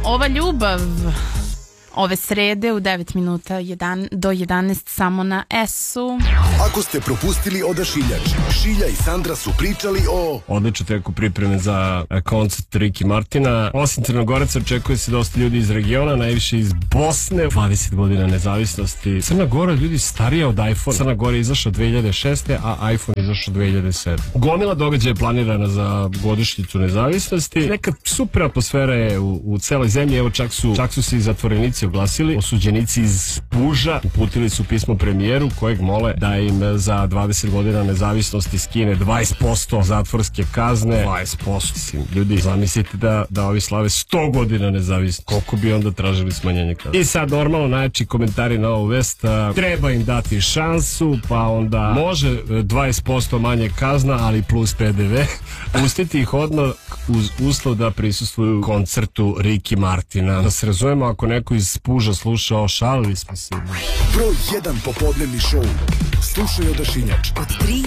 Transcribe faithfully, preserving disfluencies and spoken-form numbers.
Ova ljubav ove srede u devet minuta do jedanaest samo na S-u. Ako ste propustili Odašiljač, Šilja i Sandra su pričali o... Odlično teku pripreme za koncert Riki Martina. Osim Crnogoraca očekuje se dosta ljudi iz regiona, najviše iz Bosne. dvadeset godina nezavisnosti. Crna Gora, ljudi, starija od iPhone. Crna Gora je izašla dve hiljade šeste. a iPhone je izašla dve hiljade sedme. Gomila događaja je planirana za godišnjicu nezavisnosti. Neka super atmosfera je u, u celoj zemlji. Evo čak su, čak su se i zatvorenici oglasili. Osuđenici iz Puža uputili su pismo premijeru kojeg mole da im za dvadeset godina nezavisnosti skine dvadeset posto zatvorske kazne. dvadeset posto. Ljudi, zamislite da, da ovi slave sto godina nezavisnosti. Koliko bi onda tražili smanjenje kazne? I sad normalno najjači komentari na ovu vest. Treba im dati šansu, pa onda može dvadeset posto manje kazna, ali plus P D V. Pustiti ih odmah uz uslov da prisustvuju koncertu Riki Martina. Da se razumemo, ako neko iz Puža slušao, šalili smo se. Broj jedan popodnevni šou. Slušaj Odašiljač od tri